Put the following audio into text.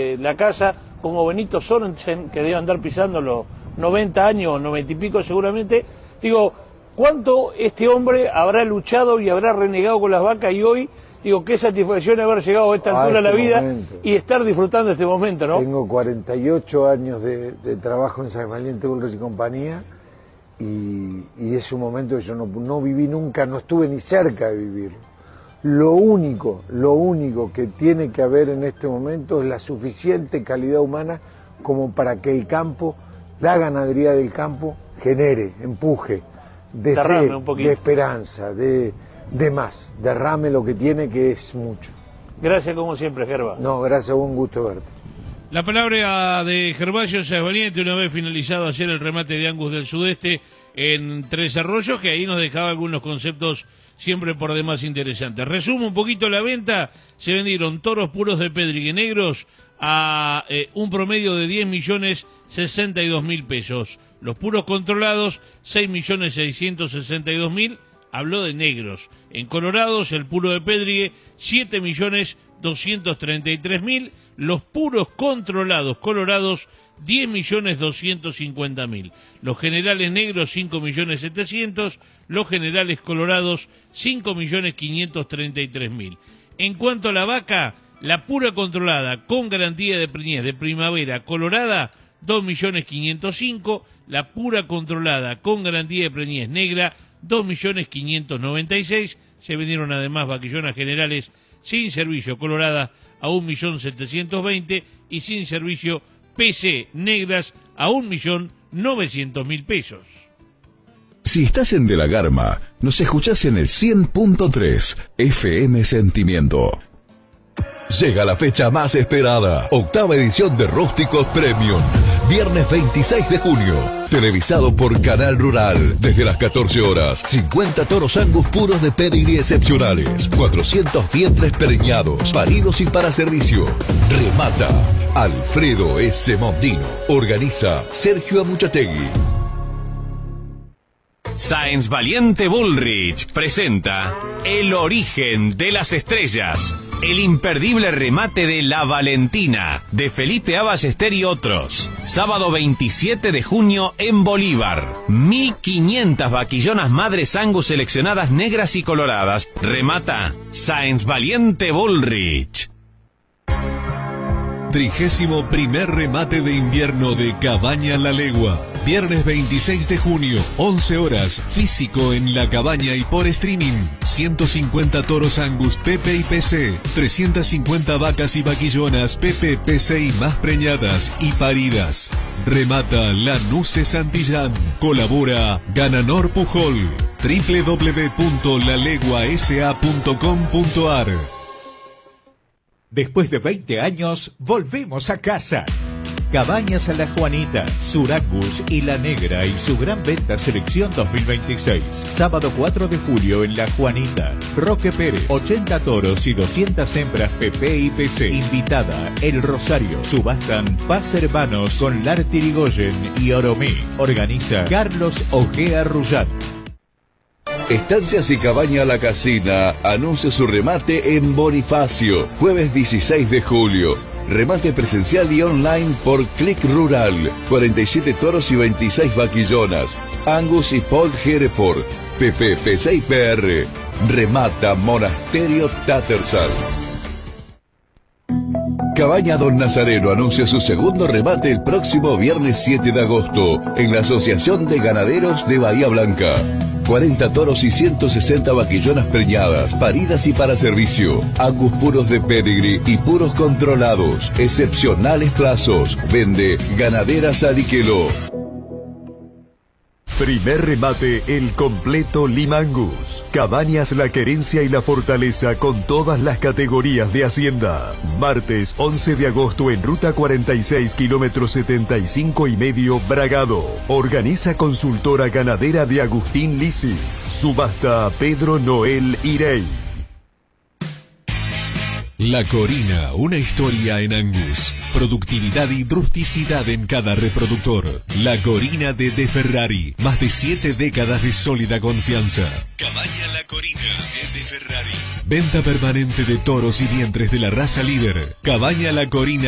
la casa, como Benito Sorensen, que debe andar pisando los 90 años, 90 y pico seguramente. Digo, ¿cuánto este hombre habrá luchado y habrá renegado con las vacas? Y hoy, digo, qué satisfacción haber llegado a esta altura de la vida y estar disfrutando este momento, ¿no? Tengo 48 años de trabajo en Sáenz Valiente, Bullrich y compañía, y es un momento que yo no viví nunca, no estuve ni cerca de vivirlo. Lo único que tiene que haber en este momento es la suficiente calidad humana como para que el campo, la ganadería del campo, genere, empuje, de fe, de esperanza, de más, derrame lo que tiene, que es mucho. Gracias como siempre, Gerba. No, gracias, un gusto verte. La palabra de Gervasio Sáenz Valiente, una vez finalizado ayer el remate de Angus del Sudeste en Tres Arroyos, que ahí nos dejaba algunos conceptos siempre por demás interesantes. Resumo un poquito la venta: se vendieron toros puros de Pedrigue negros a un promedio de 10.062.000 pesos. Los puros controlados, 6.662.000, habló de negros. En colorados, el puro de Pedrigue, 7.233.000. Los puros controlados colorados, 10.250.000. Los generales negros, 5.700.000. Los generales colorados, 5.533.000. En cuanto a la vaca, la pura controlada con garantía de preñez de primavera colorada, 2.505.000. La pura controlada con garantía de preñez negra, 2.596.000. Se vendieron además vaquillonas generales sin servicio colorada a 1.720.000 y sin servicio PC negras a 1.900.000 pesos. Si estás en De la Garma, nos escuchás en el 100.3 FM Sentimiento. Llega la fecha más esperada, octava edición de Rústicos Premium, viernes 26 de junio, televisado por Canal Rural, desde las 14 horas, 50 toros Angus puros de pedigrí excepcionales, 400 vientres preñados, paridos y para servicio. Remata Alfredo S. Mondino, organiza Sergio Amuchategui. Sáenz Valiente Bullrich presenta El origen de las estrellas, el imperdible remate de La Valentina, de Felipe Aballester y otros. Sábado 27 de junio en Bolívar. 1.500 vaquillonas madres Angus seleccionadas negras y coloradas. Remata Sáenz Valiente Bullrich. 31º remate de invierno de Cabaña La Legua. Viernes 26 de junio, 11 horas, físico en La Cabaña y por streaming. 150 toros Angus PP y PC, 350 vacas y vaquillonas PP, PC y más preñadas y paridas. Remata Lanuse Santillán. Colabora Gananor Pujol. www.laleguasa.com.ar. Después de 20 años, volvemos a casa. Cabañas a la Juanita, Sur Angus y La Negra y su gran venta selección 2026. Sábado 4 de julio en La Juanita. Roque Pérez, 80 toros y 200 hembras PP y PC. Invitada, El Rosario. Subastan Paz Hermanos con Larti Irigoyen y Oromí. Organiza Carlos Ojea Rullán. Estancias y Cabaña La Casina anuncia su remate en Bonifacio, jueves 16 de julio. Remate presencial y online por Click Rural. 47 toros y 26 vaquillonas. Angus y Paul Hereford. PP, PC y PR. Remata Monasterio Tattersall. Cabaña Don Nazareno anuncia su segundo remate el próximo viernes 7 de agosto en la Asociación de Ganaderos de Bahía Blanca. 40 toros y 160 vaquillonas preñadas, paridas y para servicio. Angus puros de pedigree y puros controlados. Excepcionales plazos. Vende Ganaderas Ariqueló. Primer remate El Completo Lima Angus. Cabañas La Querencia y La Fortaleza con todas las categorías de hacienda. Martes 11 de agosto en Ruta 46, kilómetro 75,5 Bragado. Organiza Consultora Ganadera de Agustín Lisi. Subasta Pedro Noel Irey. La Corina, una historia en Angus. Productividad y rusticidad en cada reproductor. La Corina de Ferrari. Más de 7 décadas de sólida confianza. Cabaña La Corina de Ferrari. Venta permanente de toros y vientres de la raza líder. Cabaña La Corina.